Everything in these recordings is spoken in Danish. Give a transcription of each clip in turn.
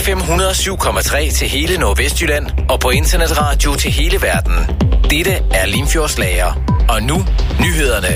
FM 107,3 til hele Nordvestjylland og på internetradio til hele verden. Dette er Limfjordslager. Og nu nyhederne.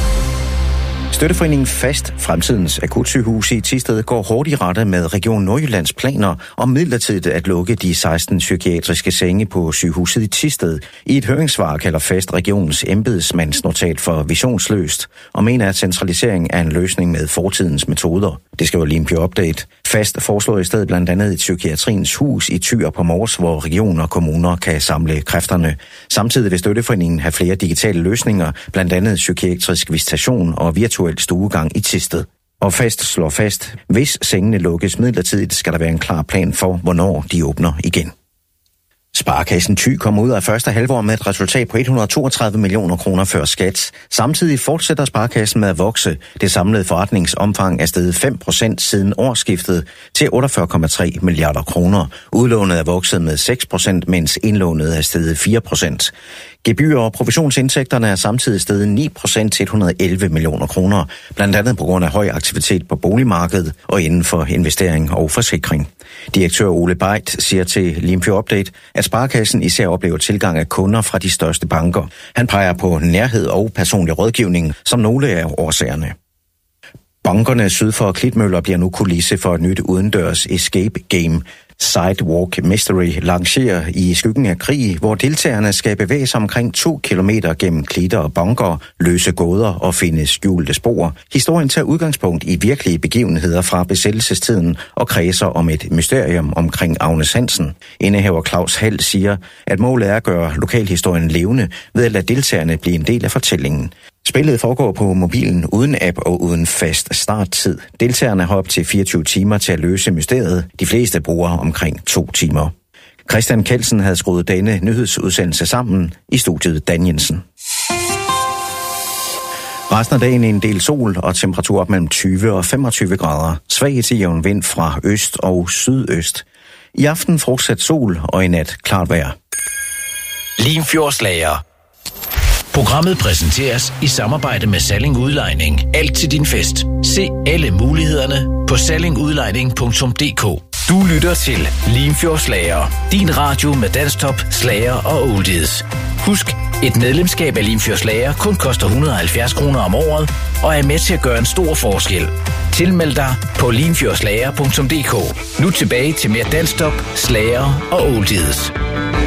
Støtteforeningen Fast, fremtidens akutsygehus i Thisted, går hårdt i rette med Region Nordjyllands planer om midlertidigt at lukke de 16 psykiatriske senge på sygehuset i Thisted. I et høringssvar kalder Fast regionens embedsmandsnotat for visionsløst og mener, at centralisering er en løsning med fortidens metoder. Det skriver Limfjord Update. Fast foreslår i stedet blandt andet et psykiatriens hus i Thy på Mors, hvor regioner og kommuner kan samle kræfterne. Samtidig vil Støtteforeningen have flere digitale løsninger, blandt andet psykiatrisk visitation og virtuel stuegang i Thisted. Og Fast slår fast, hvis sengene lukkes midlertidigt, skal der være en klar plan for, hvornår de åbner igen. Sparekassen Thy kommer ud af første halvår med et resultat på 132 millioner kroner før skat. Samtidig fortsætter Sparekassen med at vokse. Det samlede forretningsomfang er steget 5% siden årsskiftet til 48,3 milliarder kroner. Udlånet er vokset med 6%, mens indlånet er steget 4%. Gebyr- og provisionsindtægterne er samtidig steget 9% til 111 millioner kroner, blandt andet på grund af høj aktivitet på boligmarkedet og inden for investering og forsikring. Direktør Ole Beit siger til Limfjord Update, at Sparekassen især oplever tilgang af kunder fra de største banker. Han peger på nærhed og personlig rådgivning som nogle af årsagerne. Bankerne syd for Klitmøller bliver nu kulisse for et nyt udendørs escape game. Sidewalk Mystery lancerer i skyggen af krig, hvor deltagerne skal bevæge sig omkring 2 kilometer gennem klitter og bunker, løse gåder og finde skjulte spor. Historien tager udgangspunkt i virkelige begivenheder fra besættelsestiden og kredser om et mysterium omkring Agnes Hansen. Indehaver Claus Hall siger, at målet er at gøre lokalhistorien levende ved at lade deltagerne blive en del af fortællingen. Spillet foregår på mobilen uden app og uden fast starttid. Deltagerne har op til 24 timer til at løse mysteriet. De fleste bruger omkring 2 timer. Christian Kelsen havde skruet denne nyhedsudsendelse sammen i studiet Dan Jensen. Resten af dagen en del sol og temperatur op mellem 20 og 25 grader. Svag til jævn vind fra øst og sydøst. I aften fortsat sol og i nat klart vejr. Limfjordslager. Programmet præsenteres i samarbejde med Salling Udlejning. Alt til din fest. Se alle mulighederne på sallingudlejning.dk. Du lytter til Limfjordslager. Din radio med dansktop, slager og oldies. Husk, et medlemskab af Limfjordslager kun koster 170 kroner om året og er med til at gøre en stor forskel. Tilmeld dig på limfjordslager.dk. Nu tilbage til mere dansktop, slager og oldies.